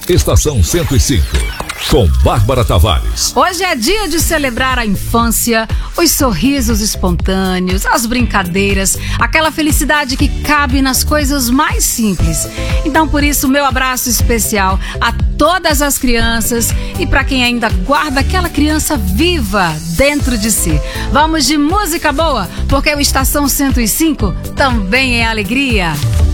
Estação 105, com Bárbara Tavares. Hoje é dia de celebrar a infância, os sorrisos espontâneos, as brincadeiras, aquela felicidade que cabe nas coisas mais simples. Então, por isso, meu abraço especial a todas as crianças e para quem ainda guarda aquela criança viva dentro de si. Vamos de música boa, porque o Estação 105 também é alegria.